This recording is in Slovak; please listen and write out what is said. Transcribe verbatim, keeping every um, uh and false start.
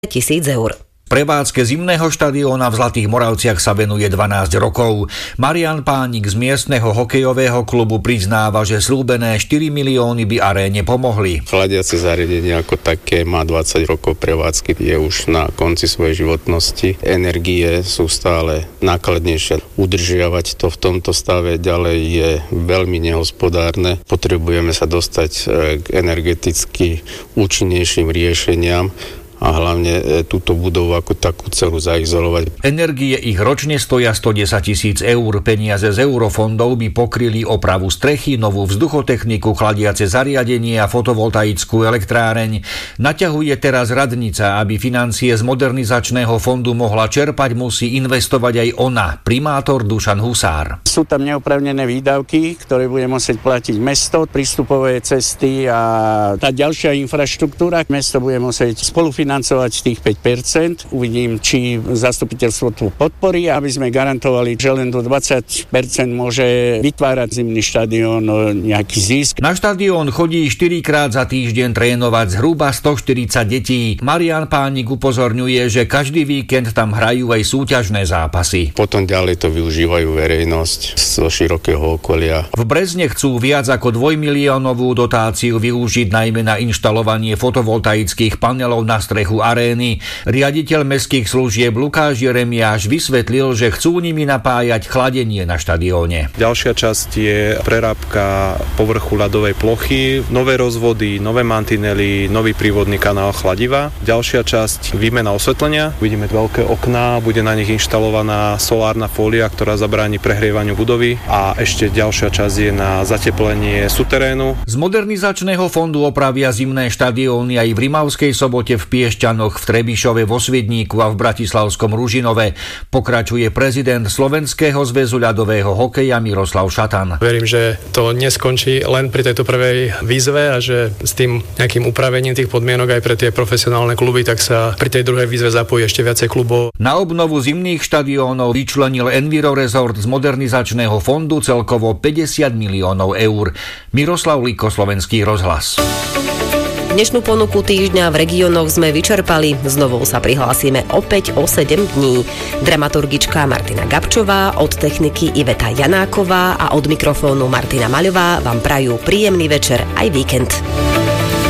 tisíc eur. Prevádzke zimného štadióna v Zlatých Moravciach sa venuje dvanásť rokov. Marian Pánik z miestneho hokejového klubu priznáva, že sľúbené štyri milióny by aréne pomohli. Chladiace zariadenie ako také má dvadsať rokov prevádzky, je už na konci svojej životnosti. Energie sú stále nákladnejšie. Udržiavať to v tomto stave ďalej je veľmi nehospodárne. Potrebujeme sa dostať k energeticky účinnejším riešeniam a hlavne túto budovu ako takú celú zaizolovať. Energie ich ročne stoja stodesať tisíc eur. Peniaze z eurofondov by pokryli opravu strechy, novú vzduchotechniku, chladiace zariadenie a fotovoltaickú elektráreň. Naťahuje teraz radnica, aby financie z modernizačného fondu mohla čerpať, musí investovať aj ona, primátor Dušan Husár. Sú tam neoprávnené výdavky, ktoré bude musieť platiť mesto, prístupové cesty a tá ďalšia infraštruktúra. Mesto bude musieť spolufinancovať financovať tých päť percent. Uvidím, či zastupiteľstvo to podporí, aby sme garantovali, že len do dvadsať percent môže vytvárať zimný štadión nejaký zisk. Na štadión chodí štyrikrát za týždeň trénovať zhruba stoštyridsať detí. Marian Pánik upozorňuje, že každý víkend tam hrajú aj súťažné zápasy. Potom ďalej to využívajú verejnosť zo širokého okolia. V Brezne chcú viac ako dvojmiliónovú dotáciu využiť najmä na inštalovanie fotovoltaických panelov na strechu arény. Riaditeľ mestských služieb Lukáš Jeremiáš vysvetlil, že chcú nimi napájať chladenie na štadióne. Ďalšia časť je prerábka povrchu ľadovej plochy, nové rozvody, nové mantinely, nový prívodný kanál chladiva. Ďalšia časť výmena osvetlenia. Vidíme veľké okná, bude na nich inštalovaná solárna fólia, ktorá zabráni prehrievaniu budovy, a ešte ďalšia časť je na zateplenie suterénu. Z modernizačného fondu opravia zimné štadióny aj v Rimavskej Sobote, v Piešťanoch, v Trebišove, vo Svidníku a v bratislavskom Ružinove. Pokračuje prezident Slovenského zväzu ľadového hokeja Miroslav Šatan. Verím, že to neskončí len pri tejto prvej výzve a že s tým nejakým upravením tých podmienok aj pre tie profesionálne kluby, tak sa pri tej druhej výzve zapojí ešte viacej klubov. Na obnovu zimných štadiónov vyčlenil Enviro Resort z modernizačného fondu celkovo päťdesiat miliónov eur. Miroslav Liko, Slovenský rozhlas. Dnešnú ponuku týždňa v regiónoch sme vyčerpali. Znovu sa prihlásime opäť o sedem dní. Dramaturgička Martina Gabčová, od techniky Iveta Janáková a od mikrofónu Martina Maľová vám prajú príjemný večer aj víkend.